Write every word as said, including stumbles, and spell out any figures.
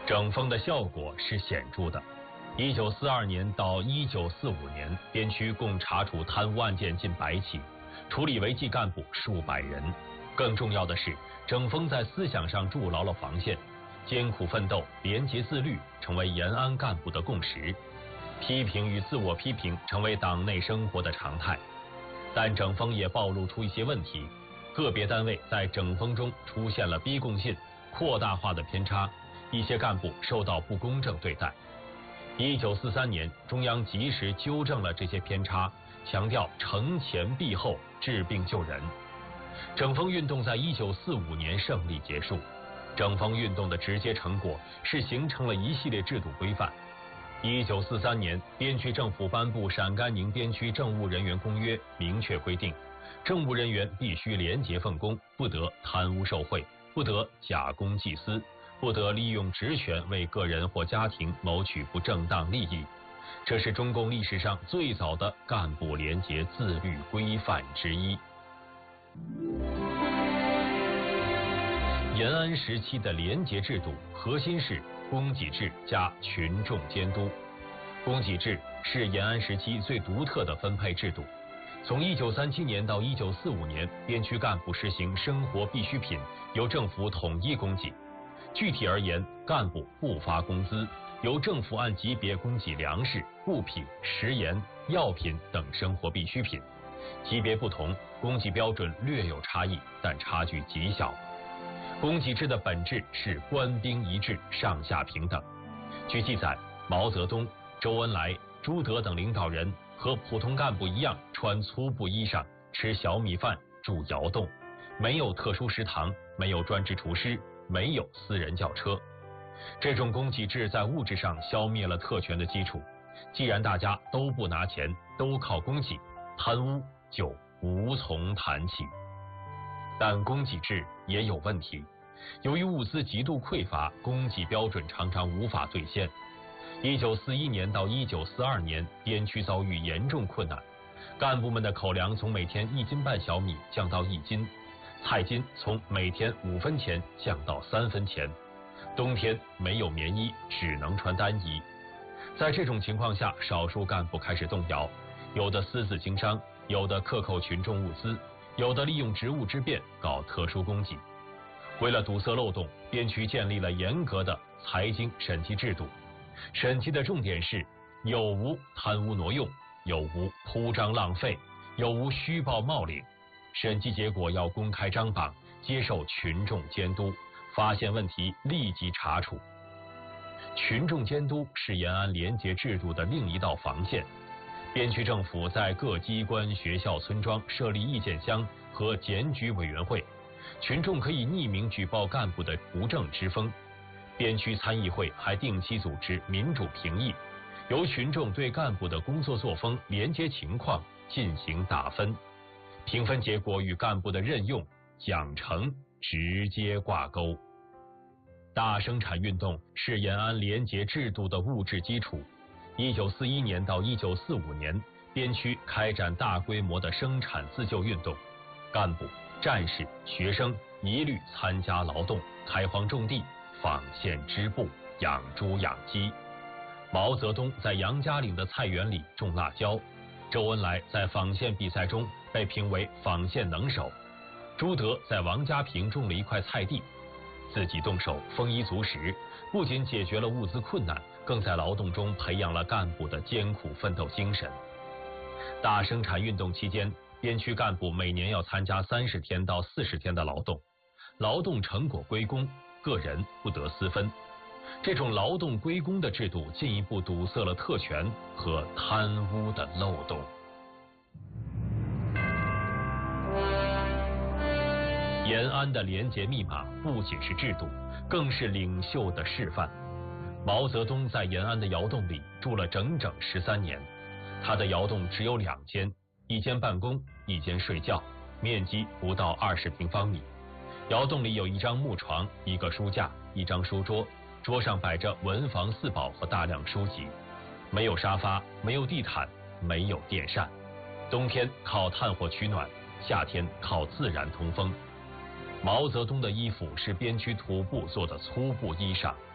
整风的效果是显著的。一九四二年到一九四五年，边区共查处贪污案件近百起，处理违纪干部数百人。更重要的是，整风在思想上筑牢了防线，艰苦奋斗、廉洁自律成为延安干部的共识，批评与自我批评成为党内生活的常态。但整风也暴露出一些问题，个别单位在整风中出现了逼供信、扩大化的偏差，一些干部受到不公正对待。一九四三年，中央及时纠正了这些偏差，强调惩前毖后、治病救人。整风运动在一九四五年胜利结束。整风运动的直接成果是形成了一系列制度规范。一九四三年，边区政府颁布《陕甘宁边区政务人员公约》，明确规定，政务人员必须廉洁奉公，不得贪污受贿，不得假公济私，不得利用职权为个人或家庭谋取不正当利益。这是中共历史上最早的干部廉洁自律规范之一。延安时期的廉洁制度核心是供给制加群众监督。供给制是延安时期最独特的分配制度。从一九三七年到一九四五年，边区干部实行生活必需品由政府统一供给。具体而言，干部不发工资，由政府按级别供给粮食、布匹、食盐、药品等生活必需品。级别不同，供给标准略有差异，但差距极小。供给制的本质是官兵一致，上下平等。据记载，毛泽东、周恩来、朱德等领导人和普通干部一样，穿粗布衣裳，吃小米饭，住窑洞，没有特殊食堂，没有专职厨师，没有私人轿车。这种供给制在物质上消灭了特权的基础。既然大家都不拿钱，都靠供给，贪污就无从谈起。但供给制也有问题，由于物资极度匮乏，供给标准常常无法兑现。一九四一年到一九四二年，边区遭遇严重困难，干部们的口粮从每天一斤半小米降到一斤，菜金从每天五分钱降到三分钱，冬天没有棉衣，只能穿单衣。在这种情况下，少数干部开始动摇，有的私自经商，有的克扣群众物资，有的利用职务之便搞特殊供给。为了堵塞漏洞，边区建立了严格的财经审计制度。审计的重点是有无贪污挪用，有无铺张浪费，有无虚报冒领。审计结果要公开张榜，接受群众监督，发现问题立即查处。群众监督是延安廉洁制度的另一道防线。边区政府在各机关、学校、村庄设立意见箱和检举委员会，群众可以匿名举报干部的不正之风。边区参议会还定期组织民主评议，由群众对干部的工作作风、廉洁情况进行打分，评分结果与干部的任用、奖惩直接挂钩。大生产运动是延安廉洁制度的物质基础。一九四一年到一九四五年，边区开展大规模的生产自救运动，干部、战士、学生一律参加劳动，开荒种地，纺线织布，养猪养鸡。毛泽东在杨家岭的菜园里种辣椒，周恩来在纺线比赛中被评为纺线能手，朱德在王家坪种了一块菜地。自己动手，丰衣足食，不仅解决了物资困难，更在劳动中培养了干部的艰苦奋斗精神。大生产运动期间，边区干部每年要参加三十天到四十天的劳动，劳动成果归公，个人不得私分。这种劳动归公的制度进一步堵塞了特权和贪污的漏洞。延安的廉洁密码不仅是制度，更是领袖的示范。毛泽东在延安的窑洞里住了整整十三年，他的窑洞只有两间，一间办公，一间睡觉，面积不到二十平方米。窑洞里有一张木床，一个书架，一张书桌，桌上摆着文房四宝和大量书籍。没有沙发，没有地毯，没有电扇。冬天靠炭火取暖，夏天靠自然通风。毛泽东的衣服是边区土布做的粗布衣裳，